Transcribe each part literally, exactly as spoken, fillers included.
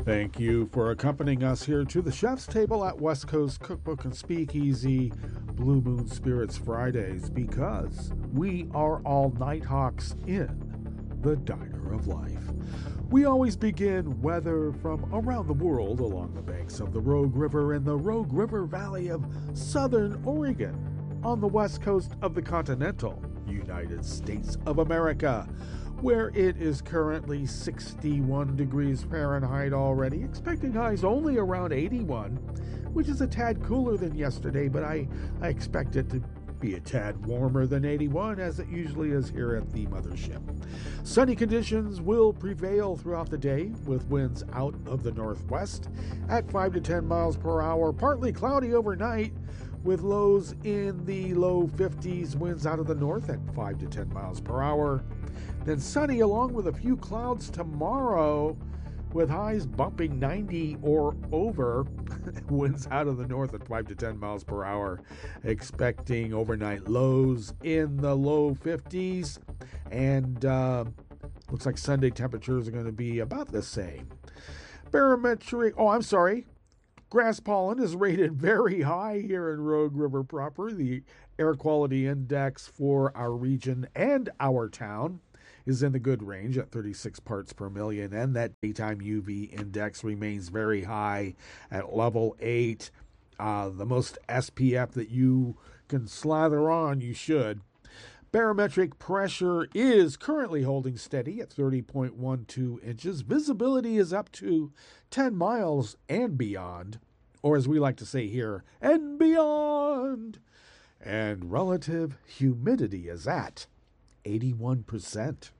Thank you for accompanying us here to the chef's table at West Coast Cookbook and Speakeasy Blue Moon Spirits Fridays, because we are all Nighthawks in the Diner of Life. We always begin weather from around the world along the banks of the Rogue River in the Rogue River Valley of southern Oregon on the west coast of the continental United States of America, where it is currently sixty-one degrees Fahrenheit already, expecting highs only around eighty-one, which is a tad cooler than yesterday, but I, I expect it to be a tad warmer than eighty-one, as it usually is here at the mothership. Sunny conditions will prevail throughout the day, with winds out of the northwest at five to ten miles per hour, partly cloudy overnight, with lows in the low fifties, winds out of the north at five to ten miles per hour. Then sunny along with a few clouds tomorrow, with highs bumping ninety or over, winds out of the north at five to ten miles per hour, expecting overnight lows in the low fifties, and uh, looks like Sunday temperatures are going to be about the same. Barometric, oh, I'm sorry, grass pollen is rated very high here in Rogue River proper. The air quality index for our region and our town is in the good range at thirty-six parts per million, and that daytime U V index remains very high at level eight. Uh, the most S P F that you can slather on, you should. Barometric pressure is currently holding steady at thirty point one two inches. Visibility is up to ten miles and beyond, or as we like to say here, and beyond. And relative humidity is at eighty-one percent.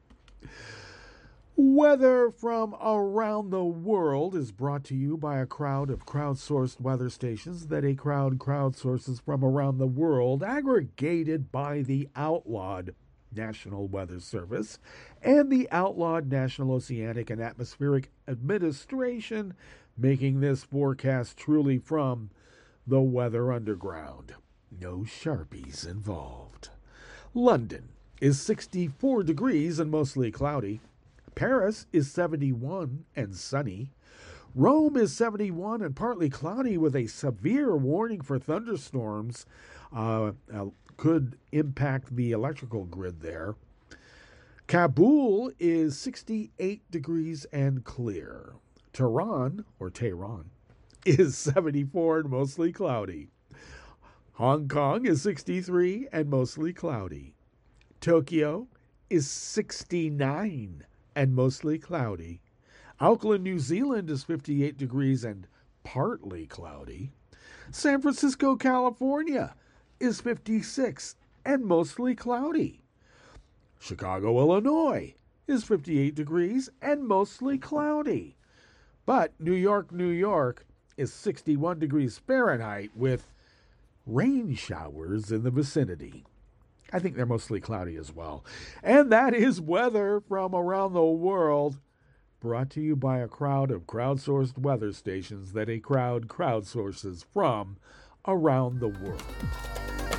Weather from around the world is brought to you by a crowd of crowdsourced weather stations that a crowd crowdsources from around the world, aggregated by the outlawed National Weather Service and the outlawed National Oceanic and Atmospheric Administration, making this forecast truly from the Weather Underground. No Sharpies involved. London is sixty-four degrees and mostly cloudy. Paris is seventy-one and sunny. Rome is seventy-one and partly cloudy with a severe warning for thunderstorms. Uh, uh, could impact the electrical grid there. Kabul is sixty-eight degrees and clear. Tehran, or Tehran, is seventy-four and mostly cloudy. Hong Kong is sixty-three and mostly cloudy. Tokyo is sixty-nine and mostly cloudy. Auckland, New Zealand is fifty-eight degrees and partly cloudy. San Francisco, California is fifty-six and mostly cloudy. Chicago, Illinois is fifty-eight degrees and mostly cloudy. But New York, New York is sixty-one degrees Fahrenheit with rain showers in the vicinity. I think they're mostly cloudy as well. And that is weather from around the world, brought to you by a crowd of crowdsourced weather stations that a crowd crowdsources from around the world.